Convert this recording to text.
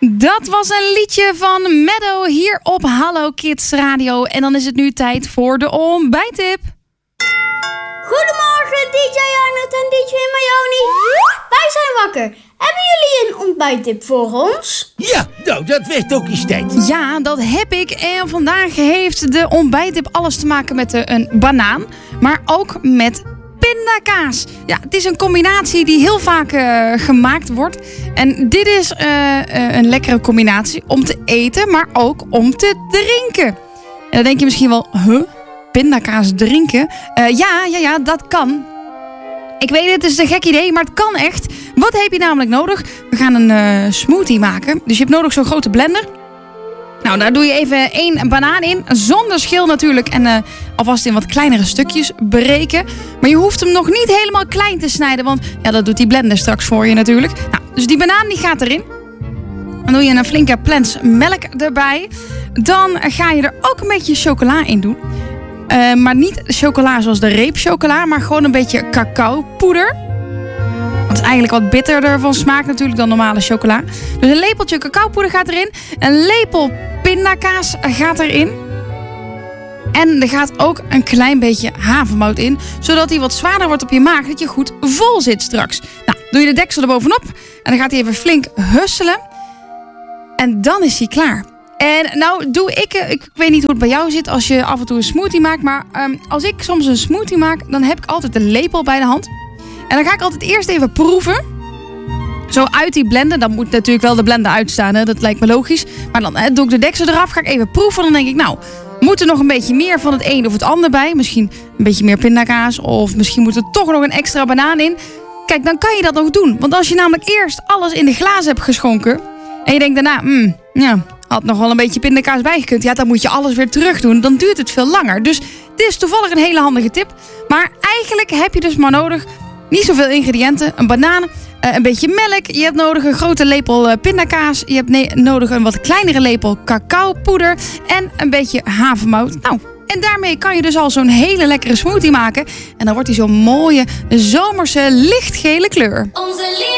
Dat was een liedje van Meadow hier op Hallo Kids Radio. En dan is het nu tijd voor de ontbijttip. Goedemorgen, DJ Arnold en DJ Mayoni. Wij zijn wakker. Hebben jullie een ontbijttip voor ons? Ja, nou, dat werd ook eens tijd. Ja, dat heb ik. En vandaag heeft de ontbijttip alles te maken met een banaan. Maar ook met pindakaas. Ja, het is een combinatie die heel vaak gemaakt wordt. En dit is een lekkere combinatie om te eten, maar ook om te drinken. En dan denk je misschien wel, pindakaas drinken? Ja, dat kan. Ik weet het is een gek idee, maar het kan echt. Wat heb je namelijk nodig? We gaan een smoothie maken. Dus je hebt nodig zo'n grote blender. Nou, daar doe je even 1 banaan in. Zonder schil natuurlijk. En alvast in wat kleinere stukjes breken. Maar je hoeft hem nog niet helemaal klein te snijden. Want ja, dat doet die blender straks voor je natuurlijk. Nou, dus die banaan die gaat erin. Dan doe je een flinke plens melk erbij. Dan ga je er ook een beetje chocola in doen. Maar niet chocola zoals de reepchocola. Maar gewoon een beetje cacaopoeder. Dat is eigenlijk wat bitterder van smaak natuurlijk dan normale chocola. Dus een lepeltje cacaopoeder gaat erin. Een lepel pindakaas gaat erin. En er gaat ook een klein beetje havermout in. Zodat hij wat zwaarder wordt op je maag. Dat je goed vol zit straks. Nou, doe je de deksel erbovenop. En dan gaat hij even flink husselen. En dan is hij klaar. En nou doe ik weet niet hoe het bij jou zit als je af en toe een smoothie maakt. Maar als ik soms een smoothie maak, dan heb ik altijd een lepel bij de hand. En dan ga ik altijd eerst even proeven. Zo uit die blender. Dan moet natuurlijk wel de blender uitstaan. Hè? Dat lijkt me logisch. Maar dan doe ik de deksel eraf. Ga ik even proeven. Dan denk ik, nou, moet er nog een beetje meer van het een of het ander bij? Misschien een beetje meer pindakaas. Of misschien moet er toch nog een extra banaan in. Kijk, dan kan je dat nog doen. Want als je namelijk eerst alles in de glazen hebt geschonken. En je denkt daarna, had nog wel een beetje pindakaas bijgekund. Ja, dan moet je alles weer terug doen. Dan duurt het veel langer. Dus dit is toevallig een hele handige tip. Maar eigenlijk heb je dus maar nodig niet zoveel ingrediënten. Een banaan, een beetje melk. Je hebt nodig een grote lepel pindakaas. Je hebt nodig een wat kleinere lepel cacaopoeder. En een beetje havermout. Nou, en daarmee kan je dus al zo'n hele lekkere smoothie maken. En dan wordt hij zo'n mooie zomerse lichtgele kleur.